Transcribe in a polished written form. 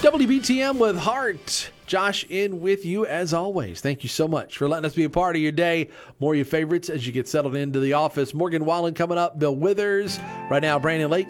WBTM with Heart. Josh in with you as always. Thank you so much for letting us be a part of your day. More of your favorites as you get settled into the office. Morgan Wallen coming up. Bill Withers. Right now, Brandon Lake